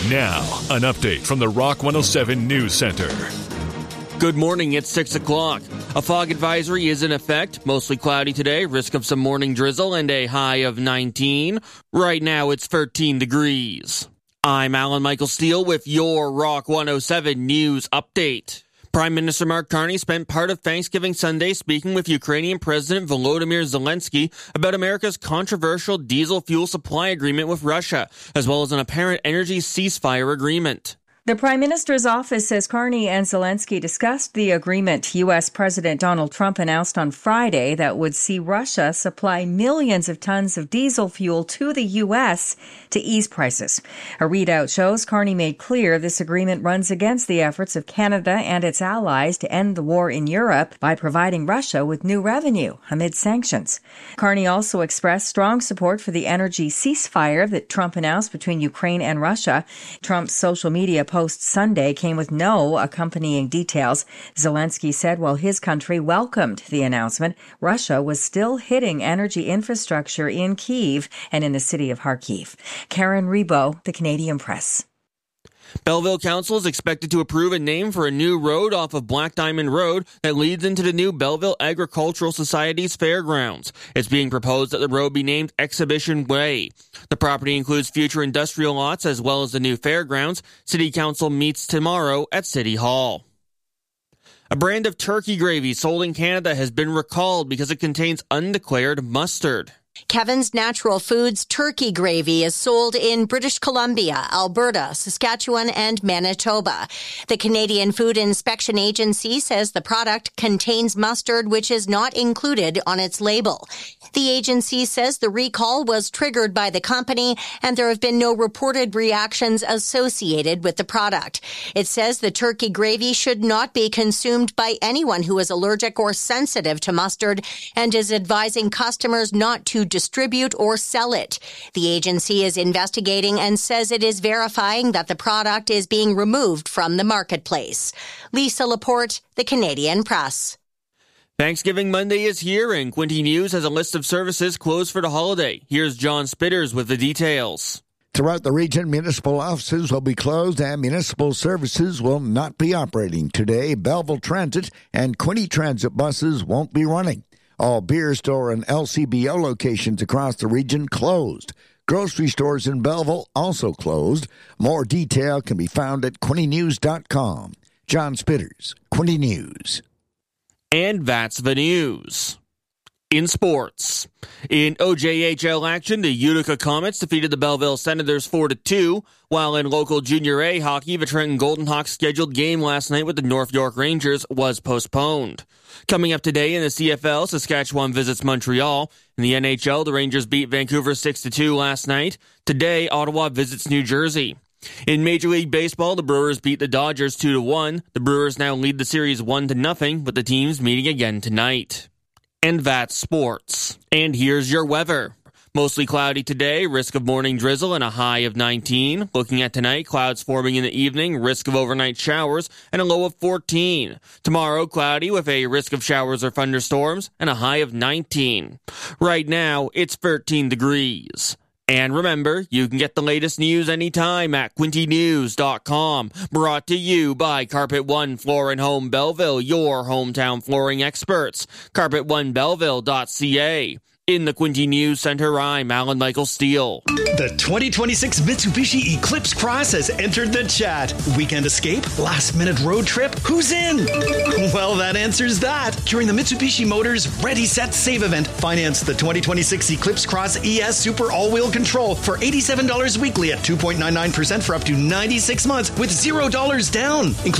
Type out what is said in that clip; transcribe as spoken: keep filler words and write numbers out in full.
Now, an update from the Rock one oh seven News Center. Good morning, it's six o'clock. A fog advisory is in effect, mostly cloudy today, risk of some morning drizzle and a high of nineteen. Right now it's thirteen degrees. I'm Alan Michael Steele with your Rock one oh seven News Update. Prime Minister Mark Carney spent part of Thanksgiving Sunday speaking with Ukrainian President Volodymyr Zelensky about America's controversial diesel fuel supply agreement with Russia, as well as an apparent energy ceasefire agreement. The Prime Minister's office says Carney and Zelensky discussed the agreement U S. President Donald Trump announced on Friday that would see Russia supply millions of tons of diesel fuel to the U S to ease prices. A readout shows Carney made clear this agreement runs against the efforts of Canada and its allies to end the war in Europe by providing Russia with new revenue amid sanctions. Carney also expressed strong support for the energy ceasefire that Trump announced between Ukraine and Russia. Trump's social media post Sunday came with no accompanying details. Zelensky said while his country welcomed the announcement, Russia was still hitting energy infrastructure in Kyiv and in the city of Kharkiv. Karen Rebo, The Canadian Press. Belleville Council is expected to approve a name for a new road off of Black Diamond Road that leads into the new Belleville Agricultural Society's fairgrounds. It's being proposed that the road be named Exhibition Way. The property includes future industrial lots as well as the new fairgrounds. City Council meets tomorrow at City Hall. A brand of turkey gravy sold in Canada has been recalled because it contains undeclared mustard. Kevin's Natural Foods turkey gravy is sold in British Columbia, Alberta, Saskatchewan, and Manitoba. The Canadian Food Inspection Agency says the product contains mustard, which is not included on its label. The agency says the recall was triggered by the company, and there have been no reported reactions associated with the product. It says the turkey gravy should not be consumed by anyone who is allergic or sensitive to mustard, and is advising customers not to distribute or sell it. The agency is investigating and says it is verifying that the product is being removed from the marketplace. Lisa Laporte, The Canadian Press. Thanksgiving Monday is here, and Quinte News has a list of services closed for the holiday. Here's John Spitters with the details. Throughout the region, municipal offices will be closed and municipal services will not be operating. Today, Belleville Transit and Quinte Transit buses won't be running. All beer store and L C B O locations across the region closed. Grocery stores in Belleville also closed. More detail can be found at quinte news dot com. John Spitters, Quinte News. And that's the news. In sports. In O J H L action, the Utica Comets defeated the Belleville Senators four to two, while in local Junior A hockey, the Trenton Golden Hawks scheduled game last night with the North York Rangers was postponed. Coming up today in the C F L, Saskatchewan visits Montreal. In the N H L, the Rangers beat Vancouver six to two last night. Today, Ottawa visits New Jersey. In Major League Baseball, the Brewers beat the Dodgers two to one. The Brewers now lead the series one to nothing, with the teams meeting again tonight. And that's sports. And here's your weather. Mostly cloudy today, risk of morning drizzle and a high of nineteen. Looking at tonight, clouds forming in the evening, risk of overnight showers and a low of fourteen. Tomorrow, cloudy with a risk of showers or thunderstorms and a high of nineteen. Right now, it's thirteen degrees. And remember, you can get the latest news anytime at quinte news dot com. Brought to you by Carpet One Floor and Home Belleville, your hometown flooring experts. carpet one belleville dot c a. In the Quinte News Center, I'm Alan Michael Steele. The twenty twenty-six Mitsubishi Eclipse Cross has entered the chat. Weekend escape? Last minute road trip? Who's in? Well, that answers that. During the Mitsubishi Motors Ready, Set, Save event, finance the twenty twenty-six Eclipse Cross E S Super All-Wheel Control for eighty-seven dollars weekly at two point nine nine percent for up to ninety-six months with zero dollars down.